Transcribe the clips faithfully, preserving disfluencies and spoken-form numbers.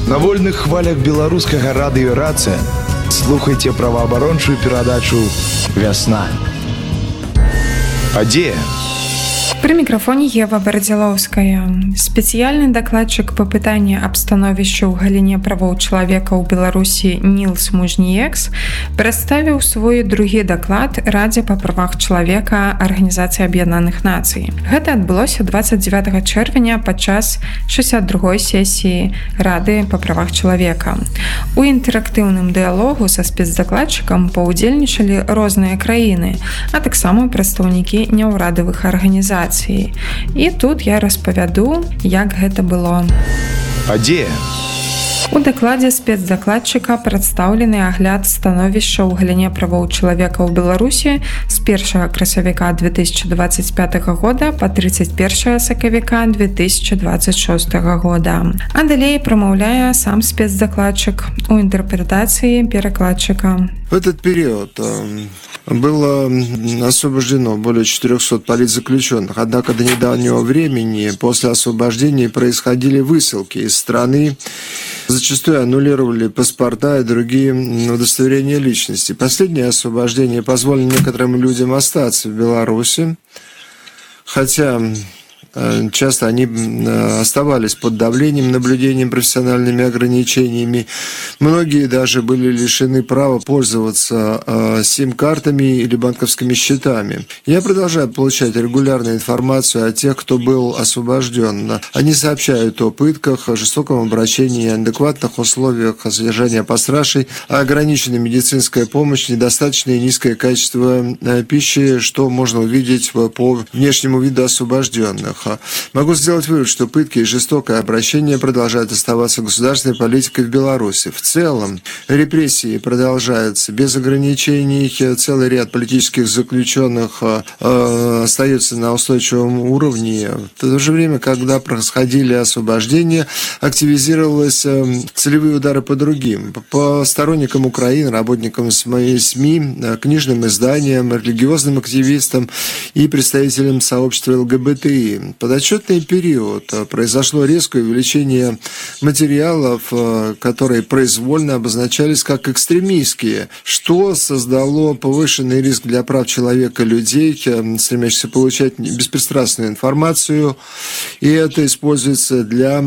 На вольных хвалях беларускага радыё «Рацыя» слухайте праваабарончую перадачу «Вясна». Падзея. При микрофоне Ева Бородзілоўская. Спецыяльны дакладчык па пытанні аб становішчы ў галіне правоў чалавека ў Беларусі Нілс Мужніекс прадставіў свой другі даклад Радзе па правах чалавека Арганізацыі Аб'яднаных Нацый. Гэта адбылося двадцать девятого чэрвеня падчас шэсцьдзясят другой сесіі Рады па правах чалавека. У інтэрактыўным дыялогу са спецдакладчыкам паўдзельнічалі розныя краіны, а таксама прадстаўнікі няўрадавых арганізацый. І тут я распавяду, як гэта было. Падзея. У дакладзе спецдакладчыка прадстаўлены агляд становішча ў галіне правоў чалавека ў Беларусі з першага красавіка две тысячи двадцать пятого года па тридцать первое сакавіка две тысячи двадцать шестого года. А далей прамаўляе сам спецдакладчык у інтэрпрэтацыі перакладчыка. В этот период было освобождено более четырехсот политзаключенных. Однако до недавнего времени после освобождения происходили высылки из страны. Зачастую аннулировали паспорта и другие удостоверения личности. Последнее освобождение позволило некоторым людям остаться в Беларуси, хотя часто они оставались под давлением, наблюдением, профессиональными ограничениями. Многие даже были лишены права пользоваться сим-картами или банковскими счетами. Я продолжаю получать регулярную информацию о тех, кто был освобожден. Они сообщают о пытках, о жестоком обращении, о неадекватных условиях содержания постражей, о ограниченной медицинской помощи, недостаточное и низкое качество пищи, что можно увидеть по внешнему виду освобожденных. Могу сделать вывод, что пытки и жестокое обращение продолжают оставаться государственной политикой в Беларуси. В целом, репрессии продолжаются без ограничений. Целый ряд политических заключенных э, остается на устойчивом уровне. В то же время, когда происходили освобождения, активизировались э, целевые удары по другим. По сторонникам Украины, работникам СМИ, книжным изданиям, религиозным активистам и представителям сообщества ЛГБТИ. В подотчетный период произошло резкое увеличение материалов, которые произвольно обозначались как экстремистские, что создало повышенный риск для прав человека людей, стремящихся получать беспристрастную информацию, и это используется для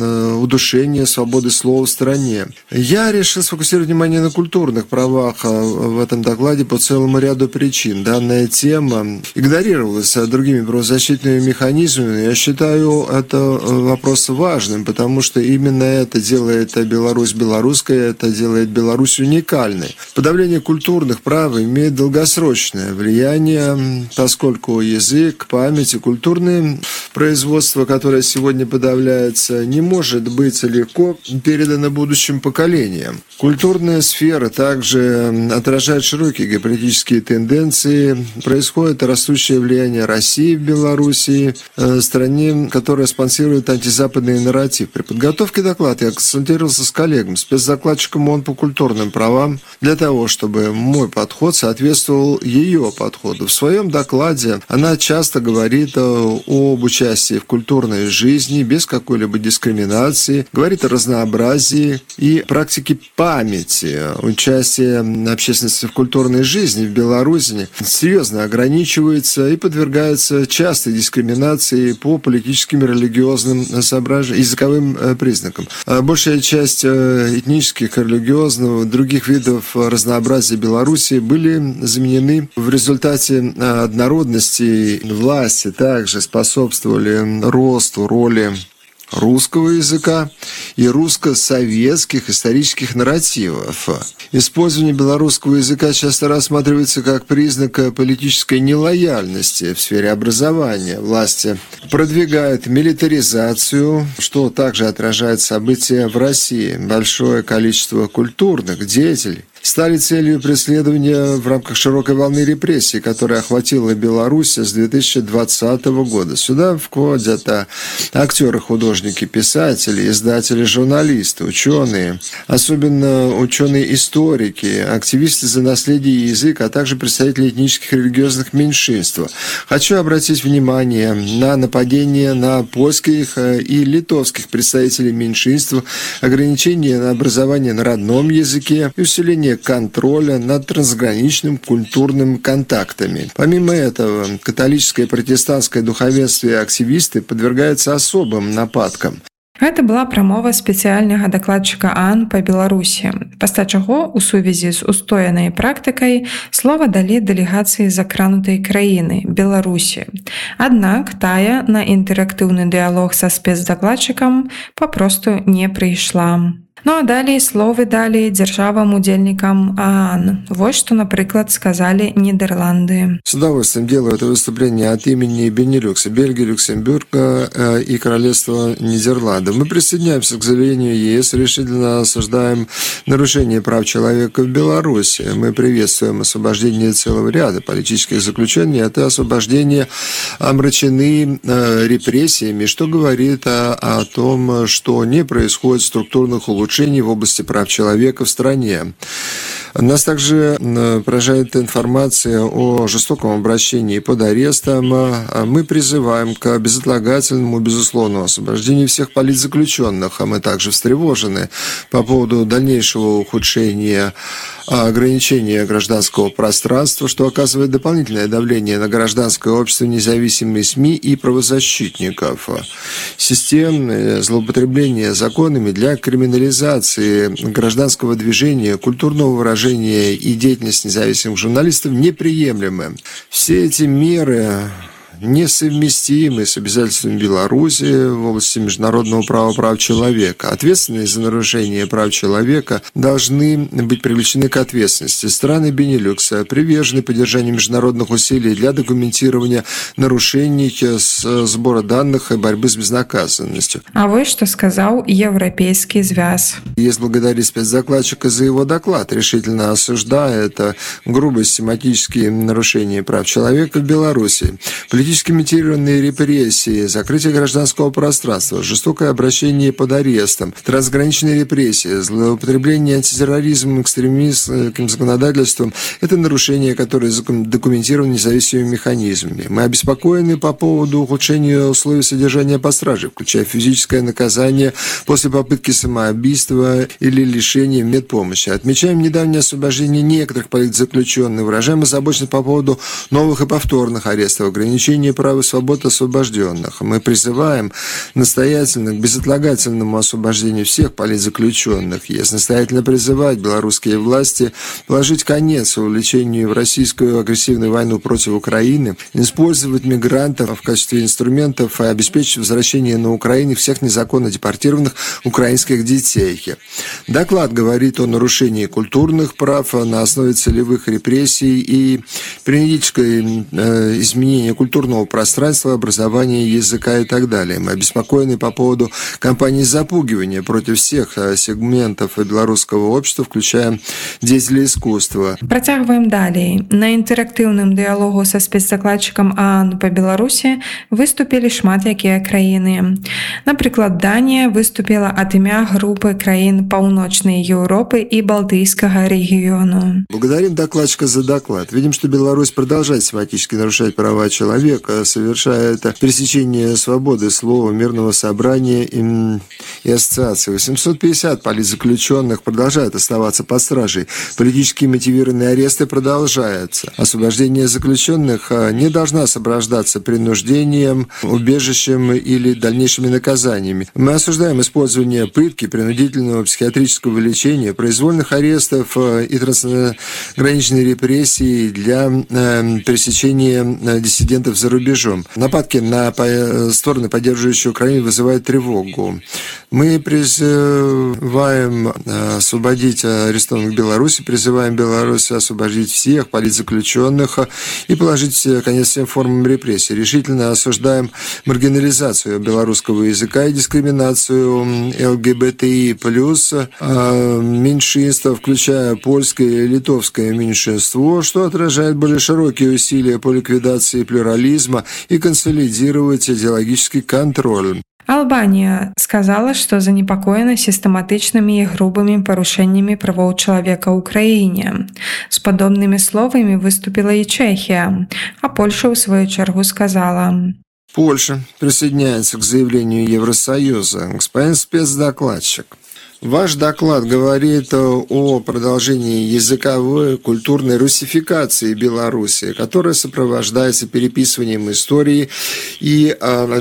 удушения свободы слова в стране. Я решил сфокусировать внимание на культурных правах в этом докладе по целому ряду причин. Данная тема игнорировалась другими правозащитными механизмами. Я считаю это вопрос важным, потому что именно это делает Беларусь белорусской, это делает Беларусь уникальной. Подавление культурных прав имеет долгосрочное влияние, поскольку язык, память и культурное производство, которое сегодня подавляется, не может быть легко передано будущим поколениям. Культурная сфера также отражает широкие геополитические тенденции. Происходит растущее влияние России в Беларуси, стране, которая спонсирует антизападный нарратив. При подготовке доклада я консультировался с коллегом, спецдокладчиком ООН по культурным правам, для того, чтобы мой подход соответствовал ее подходу. В своем докладе она часто говорит об участии в культурной жизни без какой-либо дискриминации, говорит о разнообразии и практике памяти. Участие общественности в культурной жизни в Беларуси серьезно ограничивается и подвергается частой дискриминации по политическим и религиозным соображениям, языковым признакам. Большая часть этнических, религиозных, других видов разнообразия Беларуси были заменены в результате однородности власти, также способствовали росту роли русского языка и русско-советских исторических нарративов. Использование белорусского языка часто рассматривается как признак политической нелояльности в сфере образования. Власти продвигают милитаризацию, что также отражает события в России. Большое количество культурных деятелей стали целью преследования в рамках широкой волны репрессий, которая охватила Беларусь с две тысячи двадцатого года. Сюда входят актеры, художники, писатели, издатели, журналисты, ученые, особенно ученые-историки, активисты за наследие и язык, а также представители этнических и религиозных меньшинств. Хочу обратить внимание на нападения на польских и литовских представителей меньшинств, ограничения на образование на родном языке и усиление контроля над трансграничным культурными контактами. Помимо этого, католическое и протестантское духовенство и активисты подвергаются особым нападкам. Гэта была прамова спецыяльнага дакладчыка ААН па Беларусі, пасля чаго ў сувязі з устоянай практыкай слова далі дэлегацыі закранутай краіны Беларусі. Аднак тая на інтэрактыўны дыялог са спецдакладчыкам папросту не прыйшла. Ну а далей словы далі дзяржавам-удзельнікам ААН. Вот что, например, сказали Нидерланды. С удовольствием делаю это выступление от имени Бенилюкса, Бельгии, Люксембурга и Королевства Нидерландов. Мы присоединяемся к заявлению ЕС, решительно осуждаем нарушение прав человека в Беларуси. Мы приветствуем освобождение целого ряда политических заключений. Это освобождение омрачены репрессиями, что говорит о, о том, что не происходит структурных улучшений в области прав человека в стране. Нас также поражает информация о жестоком обращении под арестом. Мы призываем к безотлагательному, безусловному освобождению всех политзаключенных. Мы также встревожены по поводу дальнейшего ухудшения ограничения гражданского пространства, что оказывает дополнительное давление на гражданское общество, независимые СМИ и правозащитников. Системное злоупотребление законами для криминализации гражданского движения, культурного выражения и деятельности независимых журналистов неприемлемы. Все эти меры несовместимы с обязательствами Беларуси в области международного права прав человека. Ответственные за нарушение прав человека должны быть привлечены к ответственности. Страны Бенилюкса привержены поддержанию международных усилий для документирования нарушений с сбора данных и борьбы с безнаказанностью. А вот что сказал Европейский Связ. Есть благодарить спецдокладчика за его доклад, решительно осуждая это грубые систематические нарушения прав человека в Беларуси. Политически мотивированные репрессии, закрытие гражданского пространства, жестокое обращение под арестом, трансграничные репрессии, злоупотребление антитерроризмом, экстремистским законодательством – это нарушения, которые документированы независимыми механизмами. Мы обеспокоены по поводу ухудшения условий содержания под стражей, включая физическое наказание после попытки самоубийства или лишения медпомощи. Отмечаем недавнее освобождение некоторых политзаключенных, выражаем озабоченность по поводу новых и повторных арестов, ограничений прав и свобод освобожденных. Мы призываем настоятельно к безотлагательному освобождению всех политзаключенных. Есть настоятельно призывать белорусские власти положить конец увлечению в российскую агрессивную войну против Украины, использовать мигрантов в качестве инструментов и обеспечить возвращение на Украину всех незаконно депортированных украинских детей. Доклад говорит о нарушении культурных прав на основе целевых репрессий и принудительское изменение культурного пространства, образования, языка и так далее. Мы обеспокоены по поводу кампании запугивания против всех сегментов белорусского общества, включая деятелей искусства. Працягваем далей. На інтэрактыўным дыялогу са спецдакладчыкам ААН па Беларусі выступілі шмат якія краіны. Напрыклад, Данія выступіла ад імя групы краін Паўночнай Еўропы и Балтыйскага региону. Благодарим докладчика за доклад. Видим, что Беларусь продолжает систематически нарушать права человека, совершая это пересечение свободы слова, мирного собрания и, и ассоциации. восемьсот пятьдесят политзаключенных продолжают оставаться под стражей. Политически мотивированные аресты продолжаются. Освобождение заключенных не должно сопровождаться принуждением, убежищем или дальнейшими наказаниями. Мы осуждаем использование пытки, принудительного психиатрического лечения, произвольных арестов и трансграничной репрессии для пресечения диссидентов за рубежом. Нападки на стороны, поддерживающие Украину, вызывают тревогу. Мы призываем освободить арестованных в Беларуси, призываем Беларусь освободить всех политзаключенных и положить конец всем формам репрессий. Решительно осуждаем маргинализацию белорусского языка и дискриминацию ЛГБТИ плюс меньшинства, включая польское и литовское меньшинство, что отражает более широкие усилия по ликвидации плюрализма и консолидировать идеологический контроль. Албания сказала, што занепакоена сістэматычнымі і грубымі парушэннямі правоў чалавека ў краіне. З падобнымі словамі выступила і Чэхія, а Польша ў сваю чаргу сказала: Польша присоединяется к заявлению Евросоюза. Господин спецдокладчик, ваш доклад говорит о продолжении языковой культурной русификации Беларуси, которая сопровождается переписыванием истории и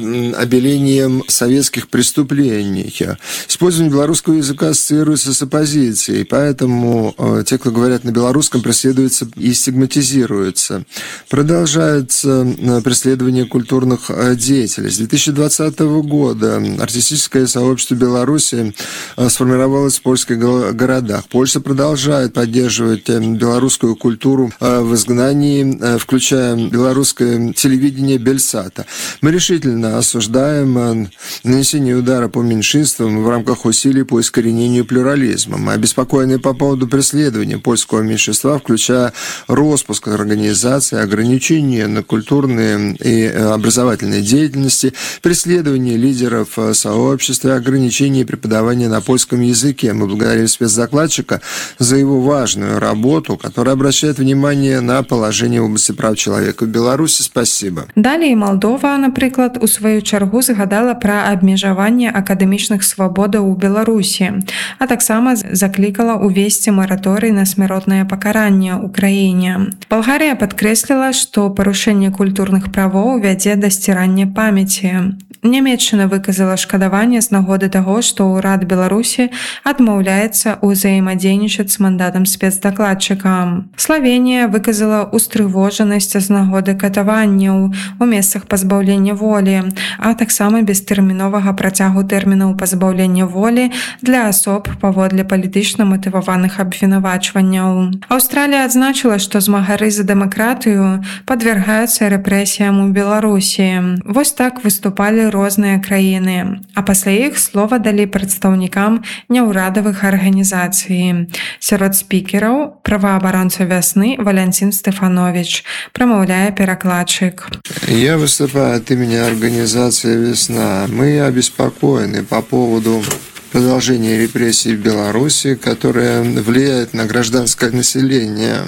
обелением советских преступлений. Использование белорусского языка ассоциируется с оппозицией, поэтому те, кто говорят на белорусском, преследуются и стигматизируются. Продолжается преследование культурных деятелей. С две тысячи двадцатого года артистическое сообщество Беларуси сформировалось сформировалась в польских городах. Польша продолжает поддерживать белорусскую культуру в изгнании, включая белорусское телевидение Бельсата. Мы решительно осуждаем нанесение удара по меньшинствам в рамках усилий по искоренению плюрализма. Мы обеспокоены по поводу преследования польского меньшинства, включая распуск организаций, ограничения на культурные и образовательные деятельности, преследование лидеров сообщества, ограничения преподавания на польском языке. Мы благодарим спецдокладчика за его важную работу, которая обращает внимание на положение в области прав человека в Беларуси. Спасибо. Далее Молдова, например, у свою чергу згадала про абмежаванне акадэмічных свабодаў у Беларусі, а таксама заклікала увесці мараторый на смяротнае пакаранне ў краіне. Балгарыя падкрэсліла, што парушэнне культурных правоў вядзе да сцірання памяці. Нямецчына выказала шкадаванне з нагоды таго, што ўрад Беларусі адмаўляецца ўзаемадзейнічаць з мандатам спецдакладчыка. Славенія выказала устрывожанасць з нагоды катаванняў у месцах пазбаўлення волі, а таксама бестэрміновага працягу тэрмінаў пазбаўлення волі для асоб паводле палітычна матываваных абвінавачванняў. Аўстралія адзначыла, што змагары за дэмакратыю падвяргаюцца рэпрэсіям у Беларусі. Вось так выступалі розныя краіны, а пасля іх слова далі прадстаўнікам няўрадавых арганізацый. Сярод спікераў праваабаронца вясны Валянцін Стефанович, прамаўляе перакладчык. Я выступаю от имени организации «Весна». Мы обеспокоены по поводу продолжения репрессий в Беларуси, которое влияет на гражданское население.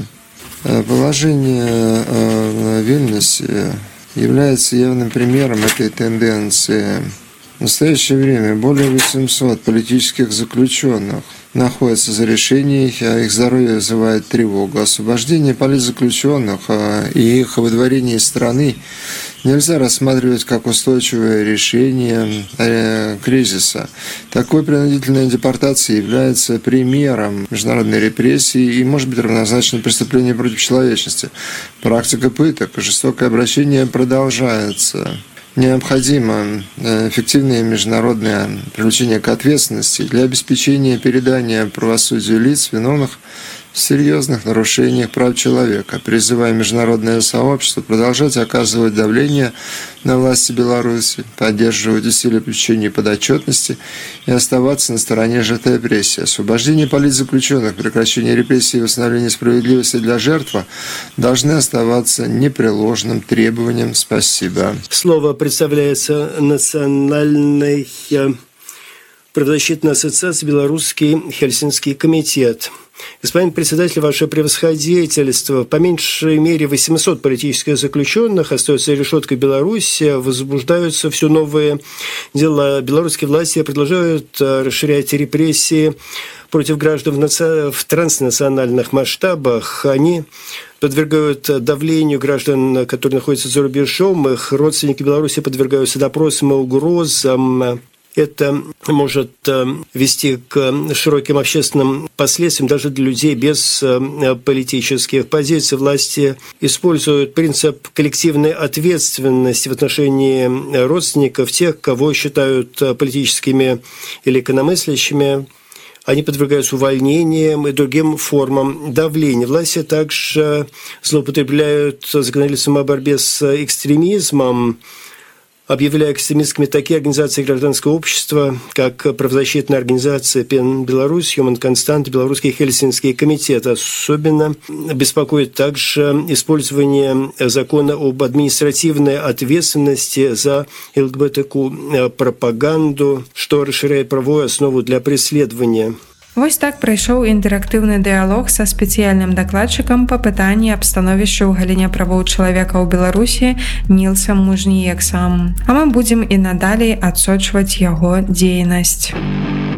Положение в Вильнюсе является явным примером этой тенденции. В настоящее время более восьмисот политических заключенных находятся за решением, а их здоровье вызывает тревогу. Освобождение политзаключенных и их выдворение из страны нельзя рассматривать как устойчивое решение кризиса. Такой принудительной депортации является примером международной репрессии и может быть равнозначным преступлением против человечности. Практика пыток и жестокое обращение продолжается. Необходимо эффективное международное привлечение к ответственности для обеспечения передания правосудию лиц, виновных в серьезных нарушениях прав человека. Призываем международное сообщество продолжать оказывать давление на власти Беларуси, поддерживать усилия привлечения подотчетности и оставаться на стороне жертв репрессий. Освобождение политзаключенных, прекращение репрессий и восстановление справедливости для жертвы должны оставаться непреложным требованием. Спасибо. Слово представляется Национальной правозащитной ассоциации «Белорусский Хельсинский комитет». Господин председатель, ваше превосходительство, по меньшей мере восемьсот политических заключенных остаются за решеткой Беларуси, возбуждаются все новые дела. Белорусские власти продолжают расширять репрессии против граждан в, наци... в транснациональных масштабах. Они подвергают давлению граждан, которые находятся за рубежом. Их родственники Беларуси подвергаются допросам и угрозам. Это может вести к широким общественным последствиям даже для людей без политических позиций. Власти используют принцип коллективной ответственности в отношении родственников, тех, кого считают политическими или инакомыслящими. Они подвергаются увольнениям и другим формам давления. Власти также злоупотребляют законодательством о борьбе с экстремизмом, объявляя экстремистскими такие организации гражданского общества, как правозащитная организация ПЕН Беларусь, Human Constant, Белорусский Хельсинский комитет. Особенно беспокоит также использование закона об административной ответственности за ЛГБТК-пропаганду, что расширяет правовую основу для преследования. Вось так прайшоў інтэрактыўны дыялог са спецыяльным дакладчыкам па пытанні аб становішча ў галіне правоў чалавека ў Беларусі Нілсам Мужніексам. А мы будзем і надалей адсочваць яго дзейнасць.